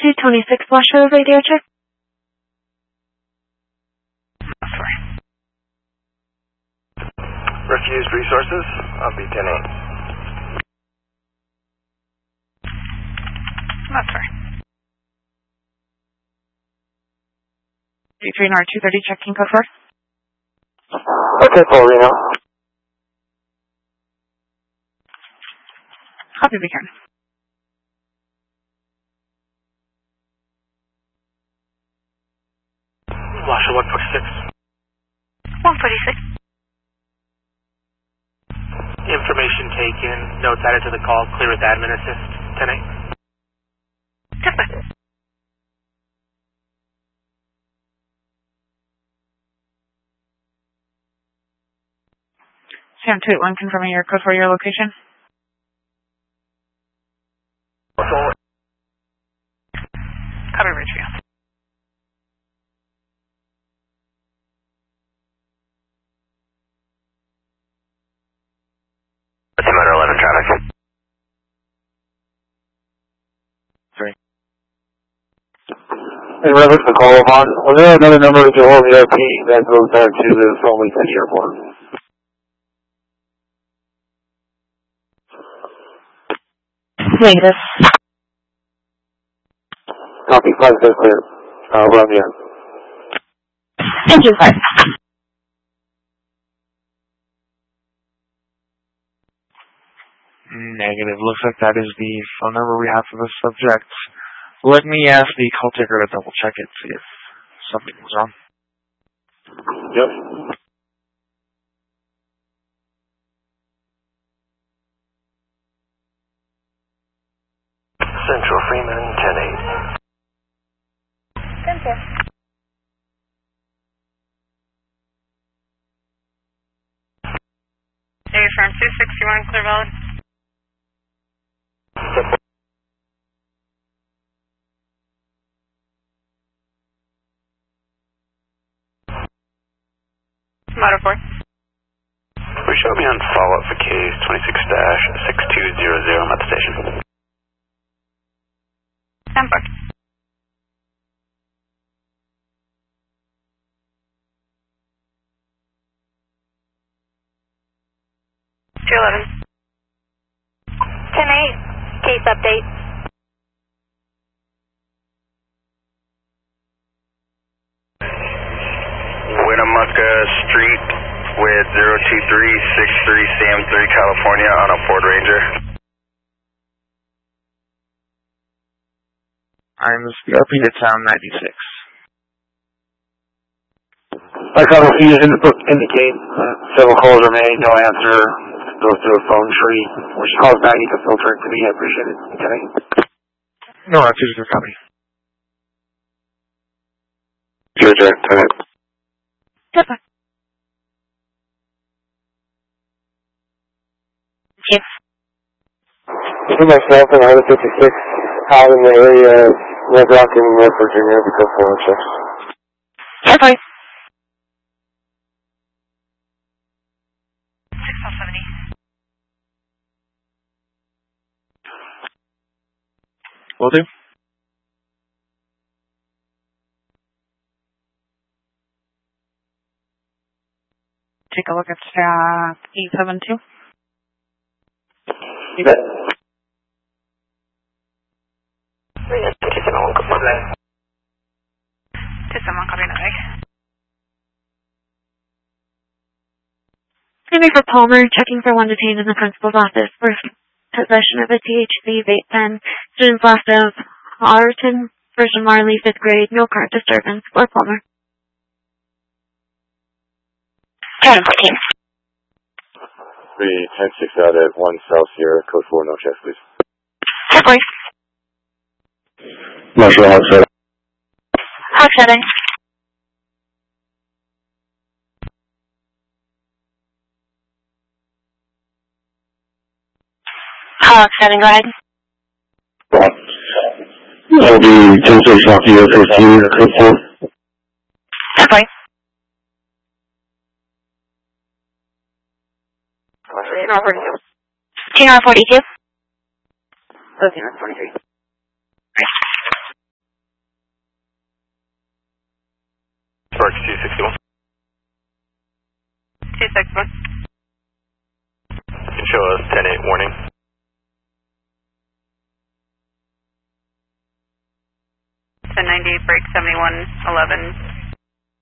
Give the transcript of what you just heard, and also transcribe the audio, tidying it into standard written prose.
226 Washington radio check. Sorry. Refused resources, I'll be 10-8. That's right. D3 230 checking code 4. Okay, Paul Reno. Copy beacon. Washer 146. 146. Information taken, notes added to the call, clear with admin assist, 10-8. Yes, sir. Sam 281 confirming your code for your location. Copy, Ridgeview. Altimeter 11 traffic. Sorry. In reference to call upon, was there another number to hold the RP that goes back to the Salt Lake City Airport? Negative. Copy, 5 says clear. Run the end. Engine 5. Negative. Looks like that is the phone number we have for the subject. Let me ask the call taker to double check it, see if something was wrong. Yep. Central Freeman, 10-8. 10-4. Hey, firm 261, clear valid. Motor 4. Will you show me on follow-up for case 26-6200, I'm at the station. 10-4. $211. 10-8. Case update. Winnemucca Street with 02363 Sam 3 California on a Ford Ranger. I'm CRP to town 96. Like how the fees indicate, several calls are made, no answer, goes through a phone tree, which calls back, you can filter it to me, I appreciate it. Okay. No, that's your copy. Your turn, turn it. Yes, sir. Yes. For myself and 156 out in the area of Red Rock and West Virginia because of phone checks. Okay. 6070. Will do. Take a look at staff 872. You bet. 271, copy, no egg. Henry for Palmer, checking for one detained in the principal's office for possession of a THC vape pen. Student's last of Arton, Virgin Marley, 5th grade, no current disturbance. For Palmer. 1014. 310-6 out at 1 South Sierra, code 4, no checks, please. Definitely. Marshall, hog setting. Hog setting. Hog setting, go ahead. That'll be 10-6 South Sierra, code 4. Definitely. 242. 43. 6-1. You can show us 10-8 warning. 1098 break 7111.